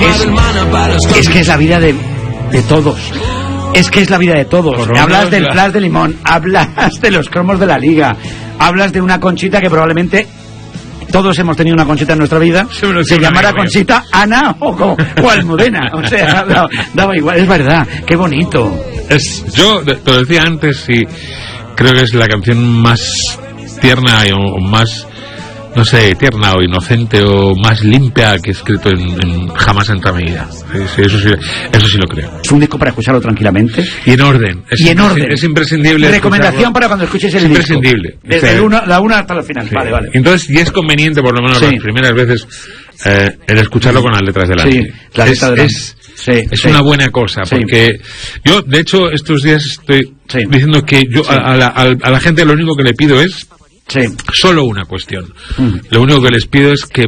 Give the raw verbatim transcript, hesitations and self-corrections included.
es, es que es la vida de, de todos. Es que es la vida de todos. Hablas del Flash de Limón, hablas de los cromos de la Liga, hablas de una Conchita que probablemente todos hemos tenido una Conchita en nuestra vida, se llamará Conchita, Ana o, o Almudena, o sea, daba, daba igual, es verdad, qué bonito. Es, yo te lo decía antes y creo que es la canción más tierna o más, no sé, tierna o inocente o más limpia que he escrito en, en jamás en toda mi vida. Sí, eso sí, eso sí lo creo. Es un disco para escucharlo tranquilamente. Y en orden. Es y en orden. Es imprescindible. Recomendación escucharlo. para cuando escuches el es disco. Imprescindible. Desde o sea, el uno, la una hasta el final. Sí. Vale, vale. Entonces, y es conveniente, por lo menos sí. las primeras veces, eh, el escucharlo con las letras delante. Sí, la letra es, delante. es, sí, es sí. una buena cosa, sí. porque yo, de hecho, estos días estoy sí. diciendo que yo sí. a, a, la, a la gente lo único que le pido es sí. solo una cuestión. Mm. Lo único que les pido es que